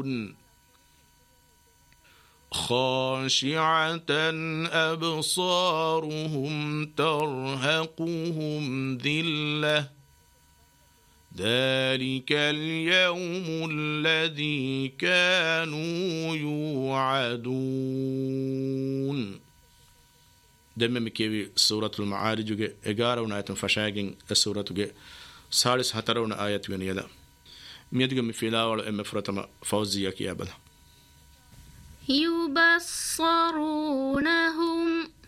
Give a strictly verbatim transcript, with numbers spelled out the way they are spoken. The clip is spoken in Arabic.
يعملون خاشعة أبصارهم ترهقهم ذلة ذلك اليوم الذي كانوا يوعدون. دم مكيوي سورة المعارج إجارة وناية فشاجين السورة سالس هترون آية ونيدا ميدغ مفيلا ولا ام فرتما فوزيك يا بلا يبصرونهم